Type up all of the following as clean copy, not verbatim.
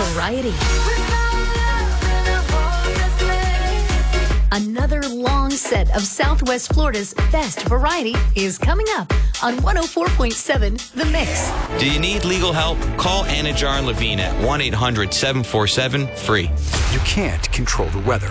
Variety. Another long set of Southwest Florida's best variety is coming up on 104.7 The Mix. Do you need legal help? Call Anajar and Levine at 1-800-747-FREE. You can't control the weather,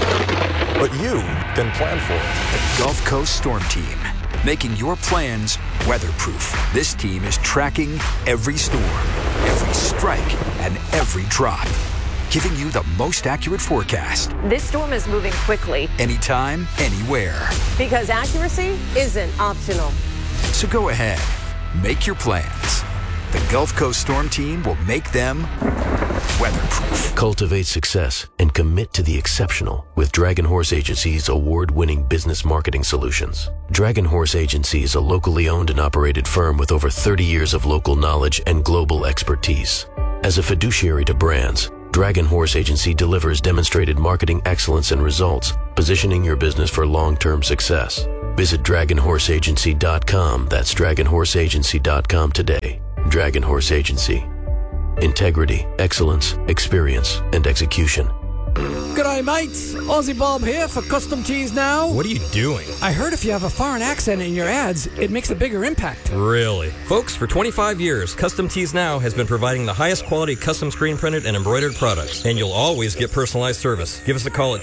but you can plan for it. The Gulf Coast Storm Team, making your plans weatherproof. This team is tracking every storm, every strike, and every drop, giving you the most accurate forecast. This storm is moving quickly. Anytime, anywhere. Because accuracy isn't optional. So go ahead, make your plans. The Gulf Coast Storm Team will make them weatherproof. Cultivate success and commit to the exceptional with Dragon Horse Agency's award-winning business marketing solutions. Dragon Horse Agency is a locally owned and operated firm with over 30 years of local knowledge and global expertise. As a fiduciary to brands, Dragon Horse Agency delivers demonstrated marketing excellence and results, positioning your business for long-term success. Visit DragonHorseAgency.com. That's DragonHorseAgency.com today. Dragon Horse Agency. Integrity, excellence, experience, and execution. G'day, mates. Aussie Bob here for Custom Tees Now. What are you doing? I heard if you have a foreign accent in your ads, it makes a bigger impact. Really? Folks, for 25 years, Custom Tees Now has been providing the highest quality custom screen printed and embroidered products. And you'll always get personalized service. Give us a call at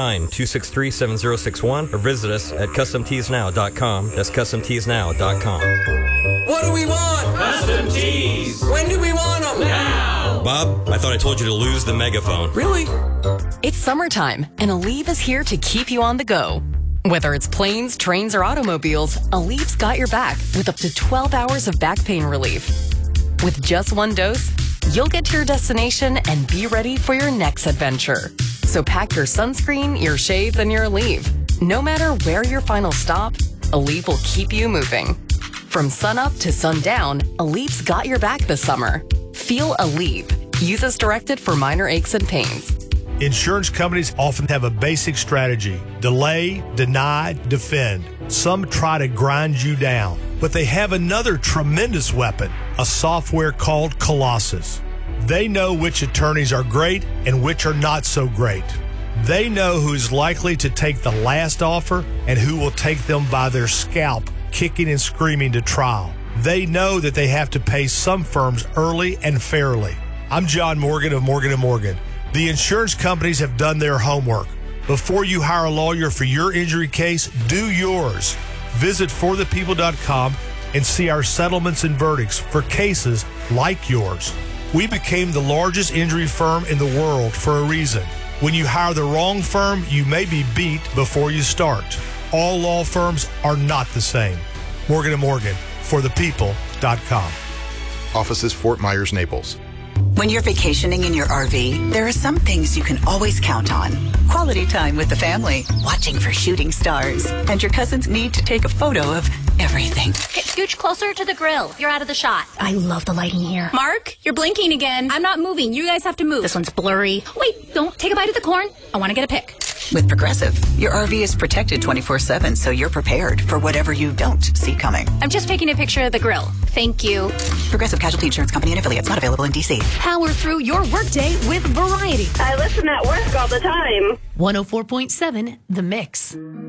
239-263-7061 or visit us at CustomTeesNow.com. That's CustomTeesNow.com. What do we want? Custom tees. When do we want them? Now. Bob, I thought I told you to lose the megaphone. Really? It's summertime, and Aleve is here to keep you on the go. Whether it's planes, trains, or automobiles, Aleve's got your back with up to 12 hours of back pain relief. With just one dose, you'll get to your destination and be ready for your next adventure. So pack your sunscreen, your shades, and your Aleve. No matter where your final stop, Aleve will keep you moving. From sunup to sundown, Aleve's got your back this summer. Feel Aleve. Use as directed for minor aches and pains. Insurance companies often have a basic strategy: delay, deny, defend. Some try to grind you down, but they have another tremendous weapon, a software called Colossus. They know which attorneys are great and which are not so great. They know who's likely to take the last offer and who will take them by their scalp, kicking and screaming to trial. They know that they have to pay some firms early and fairly. I'm John Morgan of Morgan & Morgan. The insurance companies have done their homework. Before you hire a lawyer for your injury case, do yours. Visit forthepeople.com and see our settlements and verdicts for cases like yours. We became the largest injury firm in the world for a reason. When you hire the wrong firm, you may be beat before you start. All law firms are not the same. Morgan & Morgan, forthepeople.com. Offices Fort Myers, Naples. When you're vacationing in your RV, there are some things you can always count on. Quality time with the family, watching for shooting stars, and your cousin's need to take a photo of everything. Okay, scooch closer to the grill. You're out of the shot. I love the lighting here. Mark, you're blinking again. I'm not moving. You guys have to move. This one's blurry. Wait, don't take a bite of the corn. I want to get a pic. With Progressive, your RV is protected 24/7, so you're prepared for whatever you don't see coming. I'm just taking a picture of the grill. Thank you. Progressive Casualty Insurance Company and affiliates, not available in D.C. Power through your workday with Variety. I listen at work all the time. 104.7 The Mix.